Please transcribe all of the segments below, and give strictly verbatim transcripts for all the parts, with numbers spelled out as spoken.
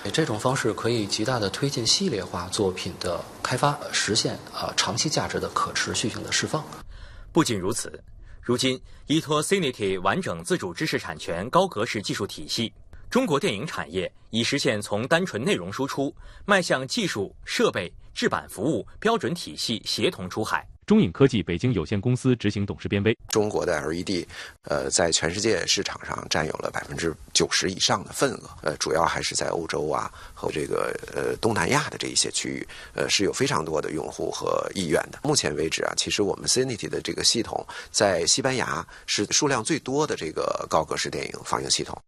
这种方式可以极大地推进系列化作品的开发，实现啊长期价值的可持续性的释放。 不仅如此，如今依托 Cinity 完整自主知识产权高格式技术体系，中国电影产业已实现从单纯内容输出迈向技术、设备、制版服务标准体系协同出海。 中影科技北京有限公司执行董事边威： 中国的 L E D， 呃，在全世界市场上占有了百分之九十以上的份额，呃，主要还是在欧洲啊和这个呃东南亚的这一些区域，呃，是有非常多的用户和意愿的。目前为止啊，其实我们 Cinity 的这个系统在西班牙是数量最多的这个高格式电影放映系统。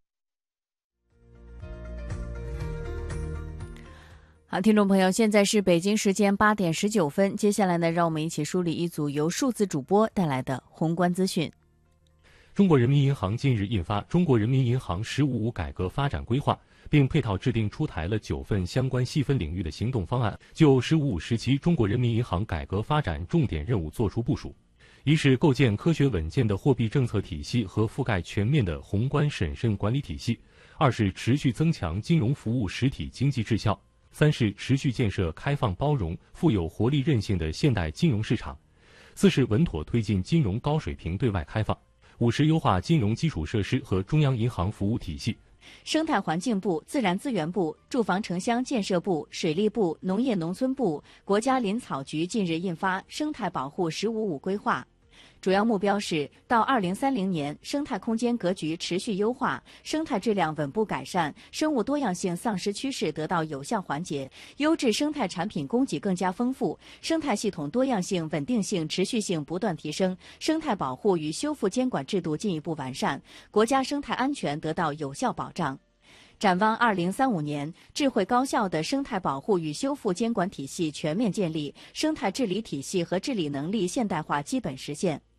好，听众朋友，现在是北京时间八点十九分。接下来呢，让我们一起梳理一组由数字主播带来的宏观资讯。 中国人民银行近日印发《中国人民银行“十五五”改革发展规划》，并配套制定出台了九份相关细分领域的行动方案，就“十五五”时期中国人民银行改革发展重点任务作出部署。一是构建科学稳健的货币政策体系和覆盖全面的宏观审慎管理体系；二是持续增强金融服务实体经济质效。三是持续建设开放包容、富有活力韧性的现代金融市场；四是稳妥推进金融高水平对外开放；五是优化金融基础设施和中央银行服务体系。 生态环境部、自然资源部、住房城乡建设部、水利部、农业农村部、国家林草局近日印发《生态保护“十五五”规划》。主要目标是到二零三零年，生态空间格局持续优化，生态质量稳步改善，生物多样性丧失趋势得到有效缓解，优质生态产品供给更加丰富，生态系统多样性、稳定性、持续性不断提升，生态保护与修复监管制度进一步完善，国家生态安全得到有效保障。展望二零三五年，智慧高效的生态保护与修复监管体系全面建立，生态治理体系和治理能力现代化基本实现。